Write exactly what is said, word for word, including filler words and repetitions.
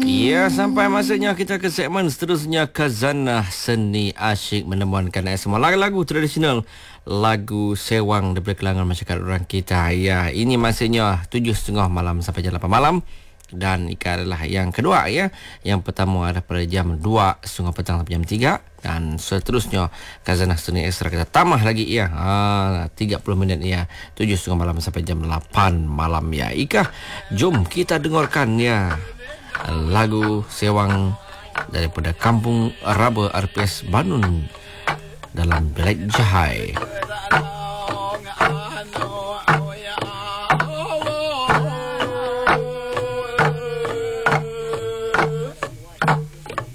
Ya, sampai masanya kita ke segmen seterusnya, Khazanah Seni Asyik, menemukan semua lagu-lagu tradisional, lagu sewang daripada kalangan masyarakat orang kita. Ya, ini masanya tujuh setengah malam sampai jam lapan malam. Dan Ika adalah yang kedua ya. Yang pertama adalah pada jam dua setengah petang sampai jam tiga. Dan seterusnya Khazanah Seni Ekstra kita tambah lagi ya, ha, tiga puluh minit ya, tujuh setengah malam sampai jam lapan malam ya. Ika, jom kita dengarkan ya lagu sewang daripada Kampung Raba R P S Banun dalam Belait Jahai.